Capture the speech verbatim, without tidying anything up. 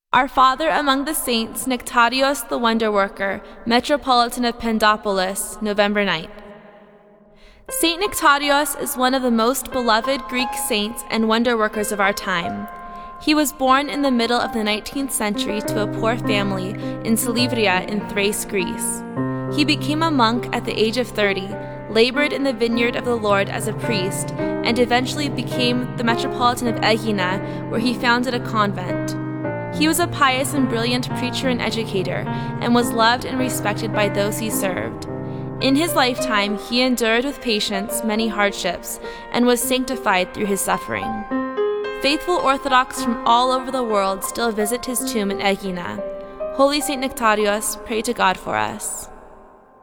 Our Father among the Saints, Nectarios the Wonder Worker, Metropolitan of Pendopolis, November ninth. Saint Nectarios is one of the most beloved Greek saints and wonder workers of our time. He was born in the middle of the nineteenth century to a poor family in Silivria in Thrace, Greece. He became a monk at the age of thirty, labored in the vineyard of the Lord as a priest, and eventually became the Metropolitan of Aegina, where he founded a convent. He was a pious and brilliant preacher and educator, and was loved and respected by those he served. In his lifetime, he endured with patience many hardships, and was sanctified through his suffering. Faithful Orthodox from all over the world still visit his tomb in Aegina. Holy Saint Nectarios, pray to God for us.